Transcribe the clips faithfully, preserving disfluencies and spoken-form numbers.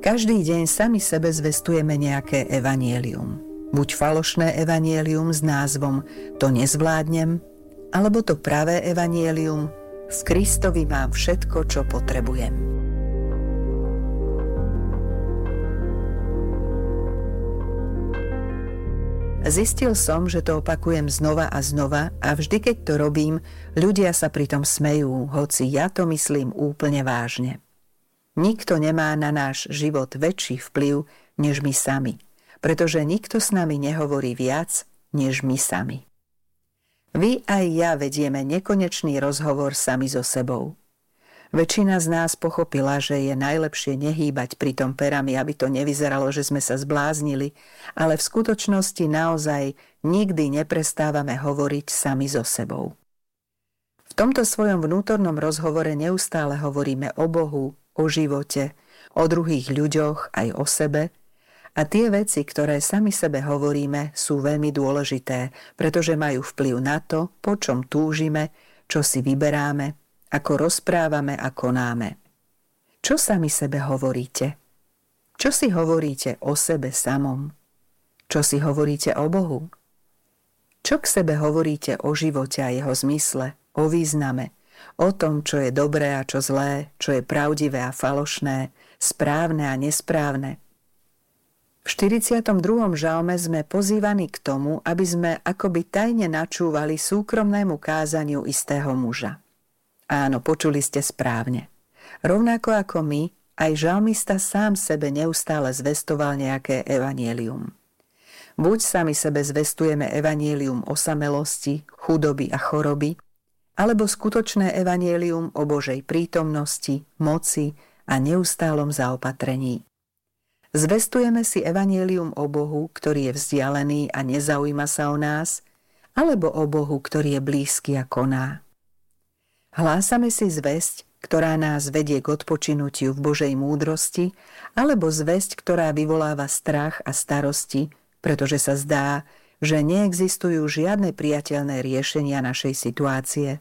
Každý deň sami sebe zvestujeme nejaké evanjelium. Buď falošné evanjelium s názvom To nezvládnem, alebo to pravé evanjelium V Kristovi mám všetko, čo potrebujem. Zistil som, že to opakujem znova a znova a vždy, keď to robím, ľudia sa pritom smejú, hoci ja to myslím úplne vážne. Nikto nemá na náš život väčší vplyv, než my sami, pretože nikto s nami nehovorí viac, než my sami. Vy aj ja vedieme nekonečný rozhovor sami so sebou. Väčšina z nás pochopila, že je najlepšie nehýbať pri tom perami, aby to nevyzeralo, že sme sa zbláznili, ale v skutočnosti naozaj nikdy neprestávame hovoriť sami so sebou. V tomto svojom vnútornom rozhovore neustále hovoríme o Bohu, o živote, o druhých ľuďoch, aj o sebe. A tie veci, ktoré sami sebe hovoríme, sú veľmi dôležité, pretože majú vplyv na to, po čom túžime, čo si vyberáme, ako rozprávame a konáme. Čo sami sebe hovoríte? Čo si hovoríte o sebe samom? Čo si hovoríte o Bohu? Čo k sebe hovoríte o živote a jeho zmysle, o význame, o tom, čo je dobré a čo zlé, čo je pravdivé a falošné, správne a nesprávne? V štyridsiatom druhom žalme sme pozývaní k tomu, aby sme akoby tajne načúvali súkromnému kázaniu istého muža. Áno, počuli ste správne. Rovnako ako my, aj žalmista sám sebe neustále zvestoval nejaké evanjelium. Buď sami sebe zvestujeme evanjelium osamelosti, chudoby a choroby, alebo skutočné evanjelium o Božej prítomnosti, moci a neustálom zaopatrení. Zvestujeme si evanjelium o Bohu, ktorý je vzdialený a nezaujíma sa o nás, alebo o Bohu, ktorý je blízky a koná. Hlásame si zvesť, ktorá nás vedie k odpočinutiu v Božej múdrosti, alebo zvesť, ktorá vyvoláva strach a starosti, pretože sa zdá, že neexistujú žiadne priateľné riešenia našej situácie.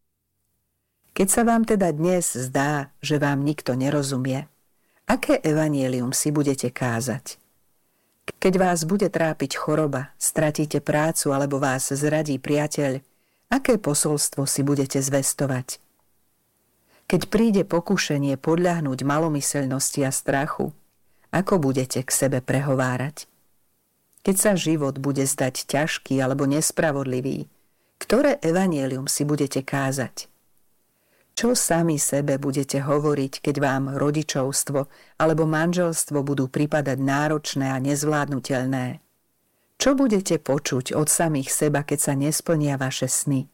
Keď sa vám teda dnes zdá, že vám nikto nerozumie, aké evanjelium si budete kázať? Keď vás bude trápiť choroba, stratíte prácu alebo vás zradí priateľ, aké posolstvo si budete zvestovať? Keď príde pokušenie podľahnúť malomyseľnosti a strachu, ako budete k sebe prehovárať? Keď sa život bude zdať ťažký alebo nespravodlivý, ktoré evanjelium si budete kázať? Čo sami sebe budete hovoriť, keď vám rodičovstvo alebo manželstvo budú pripadať náročné a nezvládnutelné? Čo budete počuť od samých seba, keď sa nesplnia vaše sny?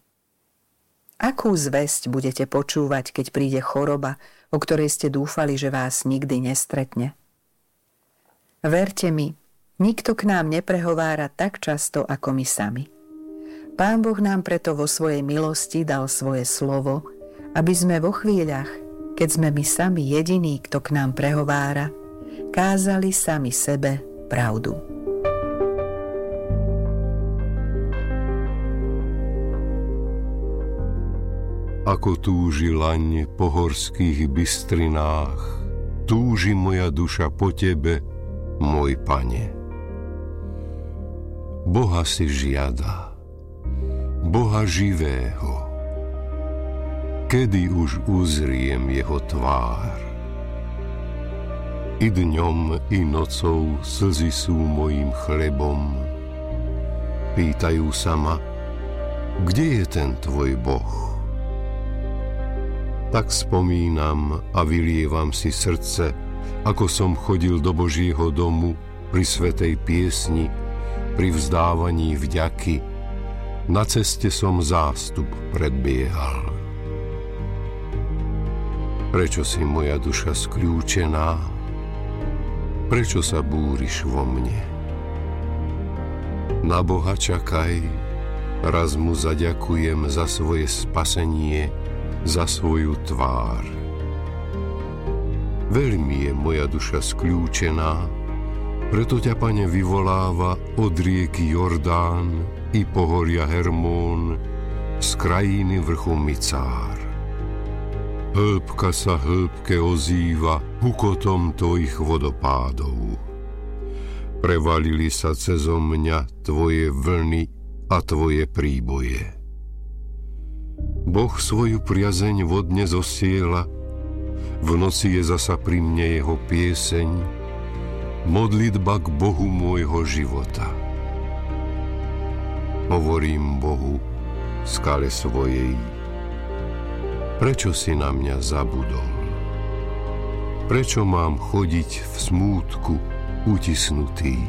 Akú zvesť budete počúvať, keď príde choroba, o ktorej ste dúfali, že vás nikdy nestretne? Verte mi, nikto k nám neprehovára tak často, ako my sami. Pán Boh nám preto vo svojej milosti dal svoje slovo, aby sme vo chvíľach, keď sme my sami jediní, kto k nám prehovára, kázali sami sebe pravdu. Ako túži laň po horských bystrinách, túži moja duša po tebe, môj Pane. Boha si žiada, Boha živého. Kedy už uzriem jeho tvár? I dňom, i nocou slzy sú mojím chlebom. Pýtajú sa ma, kde je ten tvoj Boh? Tak spomínam a vylievam si srdce, ako som chodil do Božieho domu pri svätej piesni, pri vzdávaní vďaky. Na ceste som zástup predbiehal. Prečo si moja duša skľúčená? Prečo sa búriš vo mne? Na Boha čakaj, raz mu zaďakujem za svoje spasenie, za svoju tvár. Veľmi je moja duša skľúčená, preto ťa, Pane, vyvoláva od rieky Jordán i pohoria Hermón, z krajiny vrchu Micár. Hĺbka sa hĺbke ozýva hukotom tvojich vodopádov. Prevalili sa cezo mňa tvoje vlny a tvoje príboje. Boh svoju priazeň vodne zosiela, v noci je zasa pri mne jeho pieseň, modlitba k Bohu môjho života. Hovorím Bohu, skale svojej, prečo si na mňa zabudol? Prečo mám chodiť v smútku utisnutý?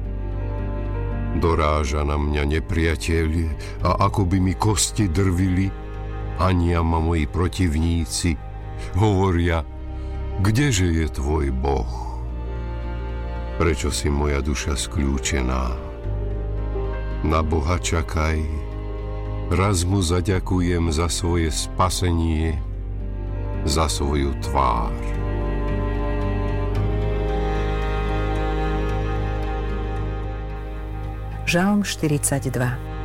Doráža na mňa nepriateľ a ako by mi kosti drvili, ania ma moji protivníci, hovoria, kdeže je tvoj Boh? Prečo si moja duša skľúčená? Na Boha čakaj, raz mu zaďakujem za svoje spasenie, za svoju tvár. Žalm štyridsaťdva.